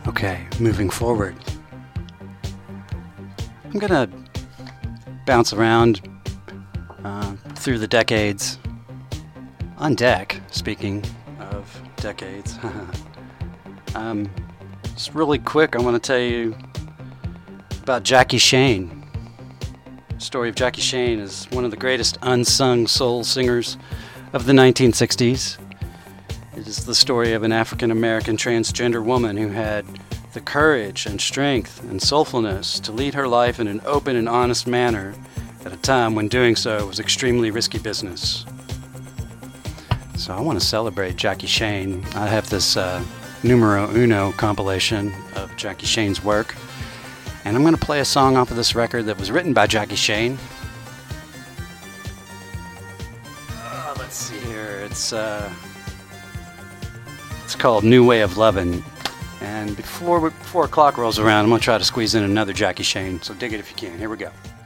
Okay, moving forward. I'm gonna bounce around through the decades. On deck, speaking of decades. Just really quick, I want to tell you about Jackie Shane. The story of Jackie Shane is one of the greatest unsung soul singers of the 1960s. It is the story of an African American transgender woman who had the courage and strength and soulfulness to lead her life in an open and honest manner at a time when doing so was extremely risky business. So I want to celebrate Jackie Shane. I have this numero uno compilation of Jackie Shane's work, and I'm going to play a song off of this record that was written by Jackie Shane. Let's see here. It's called New Way of Lovin'. And before 4 o'clock rolls around, I'm going to try to squeeze in another Jackie Shane, so dig it if you can. Here we go.